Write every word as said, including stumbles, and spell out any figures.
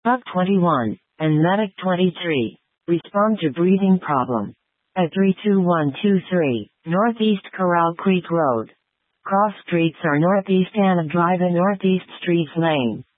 Buck twenty-one, and Medic twenty-three. Respond to breathing problem. At three two one two three, Northeast Corral Creek Road. Cross streets are Northeast Anna Drive and Northeast Streets Lane.